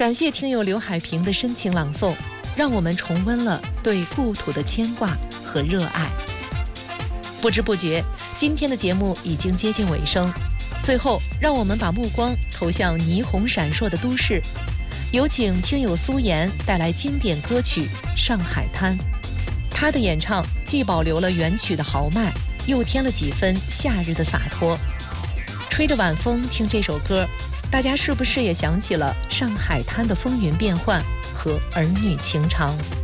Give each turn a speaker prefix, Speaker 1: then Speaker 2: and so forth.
Speaker 1: 感谢听友刘海平的深情朗诵，让我们重温了对故土的牵挂和热爱。不知不觉，今天的节目已经接近尾声。最后，让我们把目光投向霓虹闪烁的都市，有请听友苏妍带来经典歌曲《上海滩》。她的演唱既保留了原曲的豪迈，又添了几分夏日的洒脱。吹着晚风听这首歌，大家是不是也想起了上海滩的风云变幻和儿女情长？